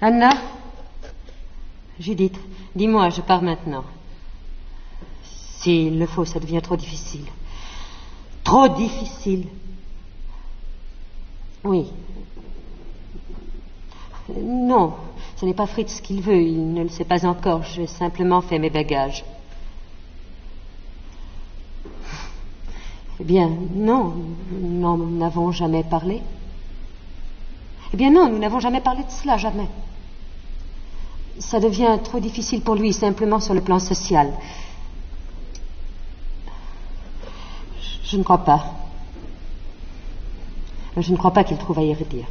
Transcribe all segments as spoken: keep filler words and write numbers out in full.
Anna? Judith, dis-moi, je pars maintenant. S'il le faut, ça devient trop difficile. Trop difficile. Oui. Non, ce n'est pas Fritz qui le veut, il ne le sait pas encore. J'ai simplement fait mes bagages. Eh bien, non, nous n'en avons jamais parlé. Eh bien non, nous n'avons jamais parlé de cela, jamais. Ça devient trop difficile pour lui, simplement sur le plan social. Je ne crois pas. Je ne crois pas qu'il trouve à y redire.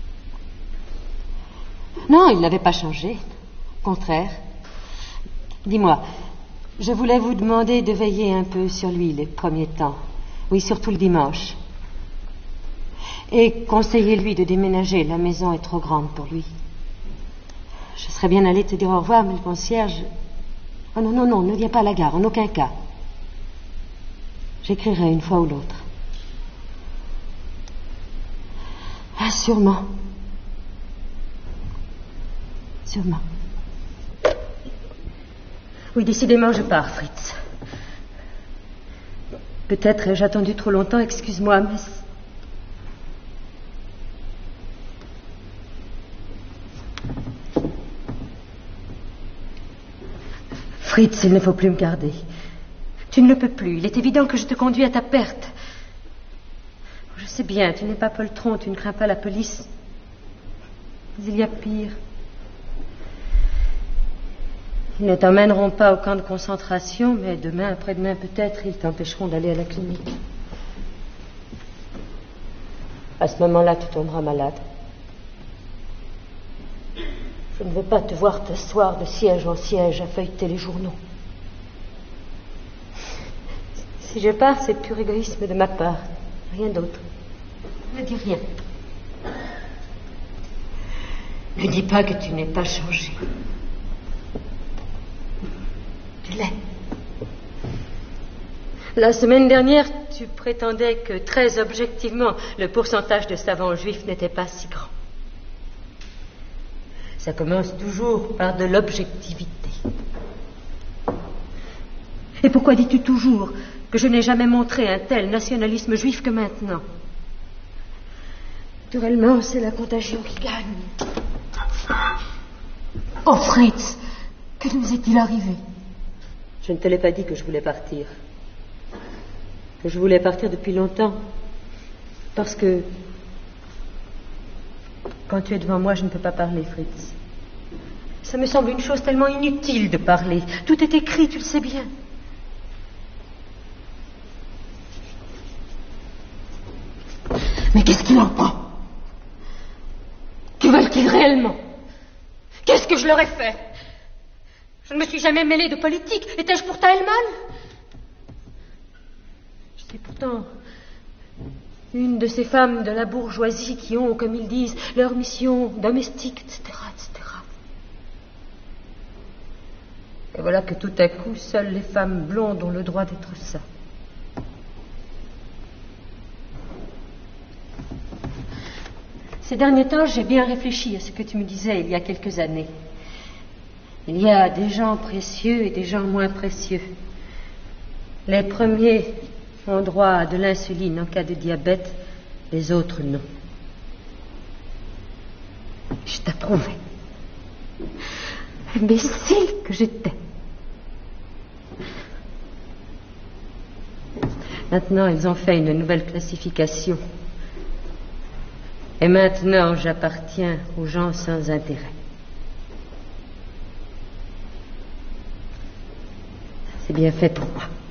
Non, il n'avait pas changé. Au contraire. Dis-moi, je voulais vous demander de veiller un peu sur lui les premiers temps. Oui, surtout le dimanche. Et conseillez-lui de déménager. La maison est trop grande pour lui. Je serais bien allée te dire au revoir, mais le concierge... Oh non, non, non, ne viens pas à la gare, en aucun cas. J'écrirai une fois ou l'autre. Ah, sûrement. Sûrement. Oui, décidément, je pars, Fritz. Peut-être ai-je attendu trop longtemps, excuse-moi, mais... Fritz, il ne faut plus me garder. Tu ne le peux plus. Il est évident que je te conduis à ta perte. Je sais bien, tu n'es pas poltron, tu ne crains pas la police. Mais il y a pire. Ils ne t'emmèneront pas au camp de concentration, mais demain, après-demain peut-être, ils t'empêcheront d'aller à la clinique. À ce moment-là, tu tomberas malade. Je ne veux pas te voir t'asseoir de siège en siège à feuilleter les journaux. Si je pars, c'est pur égoïsme de ma part. Rien d'autre. Ne dis rien. Ne dis pas que tu n'es pas changé. Tu l'es. La semaine dernière, tu prétendais que, très objectivement, le pourcentage de savants juifs n'était pas si grand. Ça commence toujours par de l'objectivité. Et pourquoi dis-tu toujours que je n'ai jamais montré un tel nationalisme juif que maintenant? Naturellement, c'est la contagion qui gagne. Oh, Fritz, que nous est-il arrivé? Je ne te l'ai pas dit que je voulais partir. Que je voulais partir depuis longtemps. Parce que... Quand tu es devant moi, je ne peux pas parler, Fritz. Ça me semble une chose tellement inutile de parler. Tout est écrit, tu le sais bien. Mais qu'est-ce qu'il en prend? Que veulent-ils réellement? Qu'est-ce que je leur ai fait? Je ne me suis jamais mêlée de politique. Étais-je pour Teilman? Je suis pourtant une de ces femmes de la bourgeoisie qui ont, comme ils disent, leur mission domestique, et cetera, et cetera. Et voilà que tout à coup, seules les femmes blondes ont le droit d'être ça. Ces derniers temps, j'ai bien réfléchi à ce que tu me disais il y a quelques années. Il y a des gens précieux et des gens moins précieux. Les premiers ont droit à de l'insuline en cas de diabète, les autres non. Je t'approuvais. Imbécile que j'étais. Maintenant, ils ont fait une nouvelle classification. Et maintenant, j'appartiens aux gens sans intérêt. C'est bien fait pour moi.